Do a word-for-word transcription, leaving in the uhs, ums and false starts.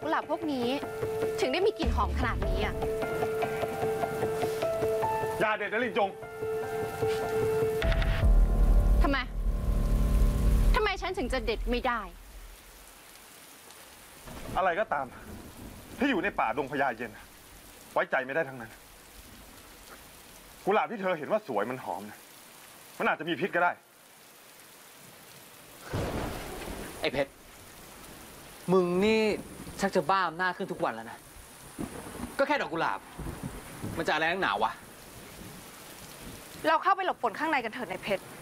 กุหลาบพวกนี้ถึงได้มีกลิ่นหอมขนาดนี้อ่ะอย่าเด็ดนะลิงจงทำไมทำไมฉันถึงจะเด็ดไม่ได้อะไรก็ตามที่อยู่ในป่าดงพญาเย็นไว้ใจไม่ได้ทั้งนั้นกุหลาบที่เธอเห็นว่าสวยมันหอมนะมันอาจจะมีพิษก็ได้ไอ้เพชรมึงนี่ชักจะบ้าอำนาจขึ้นทุกวันแล้วนะก็แค่ดอกกุหลาบมันจะอะไรนักหนาวะเราเข้าไปหลบฝนข้างในกันเถิดในเพชร